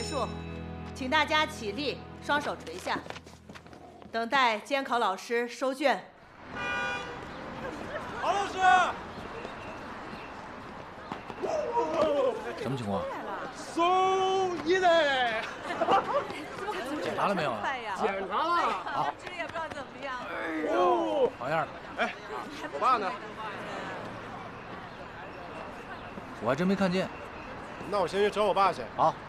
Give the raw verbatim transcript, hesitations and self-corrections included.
束，请大家起立，双手垂下，等待监考老师收卷。 郝老师， 什么情况？ 送一嘞！ 检查了没有？ 检查了。 好， 这也不知道怎么样。 哦， 好样的！ 哎，我爸呢？ 我还真没看见。 那我先去找我爸去。 好。